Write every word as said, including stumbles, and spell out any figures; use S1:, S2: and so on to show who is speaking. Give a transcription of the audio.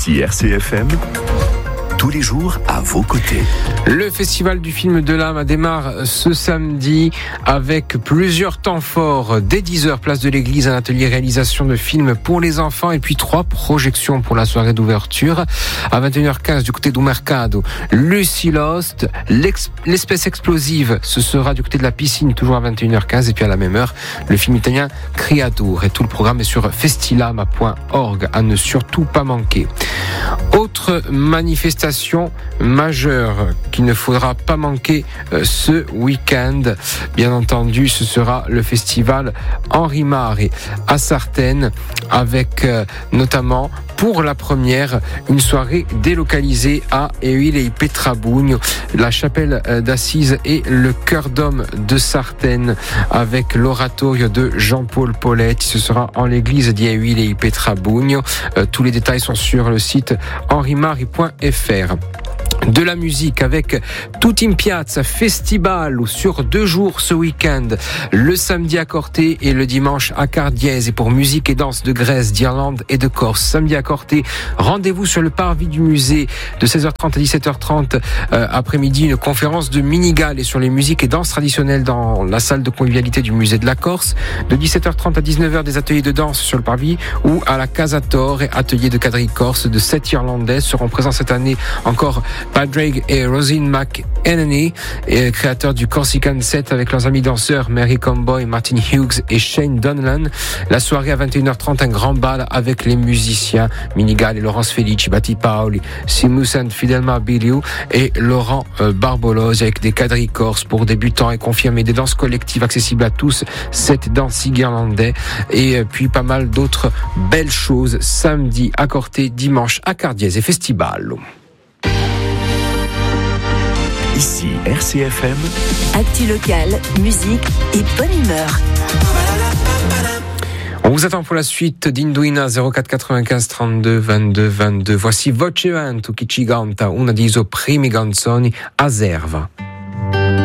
S1: Ici R C F M, tous les jours à vos côtés.
S2: Le Festival du film de l'âme démarre ce samedi avec plusieurs temps forts. Dès dix heures, place de l'église, un atelier réalisation de films pour les enfants et puis trois projections pour la soirée d'ouverture. À vingt et une heures quinze, du côté du Mercado, Lucy Lost, l'espèce explosive, ce sera du côté de la piscine, toujours à vingt et une heures quinze. Et puis à la même heure, le film italien Criature. Et tout le programme est sur festilama point org, à ne surtout pas manquer. Autre manifestation majeure qu'il ne faudra pas manquer euh, ce week-end, bien entendu, ce sera le festival Henri Maré à Sartène, avec euh, notamment pour la première une soirée délocalisée à Euile Petrabugno, la chapelle d'Assise et le cœur d'homme de Sartène, avec l'oratorio de Jean-Paul Poletti. Ce sera en l'église di Euile Petrabugno. Euh, tous les détails sont sur le site henri mari point f r. De la musique avec Tout in Piazza Festival sur deux jours ce week-end, le samedi à Corté et le dimanche à Cardièse, et pour musique et danse de Grèce, d'Irlande et de Corse. Samedi à Corté, rendez-vous sur le parvis du musée de seize heures trente à dix-sept heures trente, euh, après-midi une conférence de Minigal et sur les musiques et danses traditionnelles dans la salle de convivialité du musée de la Corse. De dix-sept heures trente à dix-neuf heures, des ateliers de danse sur le parvis, ou à la Casa Torre, atelier de quadrille corse de sept Irlandais seront présents cette année encore Padraig et Rosine McEnany, créateurs du Corsican Set, avec leurs amis danseurs Mary Comboy, Martin Hughes et Shane Donlan. La soirée à vingt et une heures trente, un grand bal avec les musiciens Minigal et Laurence Felici, Batti Paoli, Simus and Fidelma Biliou et Laurent Barbolose, avec des quadrilles corses pour débutants et confirmés, des danses collectives accessibles à tous, sept dancing irlandais, et puis pas mal d'autres belles choses samedi à Corté, dimanche à Cardièse et Festival.
S1: Ici R C F M.
S3: Actu locale, musique et bonne humeur.
S2: On vous attend pour la suite d'Induina zéro quatre quatre-vingt-quinze trente-deux vingt-deux vingt-deux. Voici Voce Vento chi ci canta una di suoi primi canzoni, Aserva.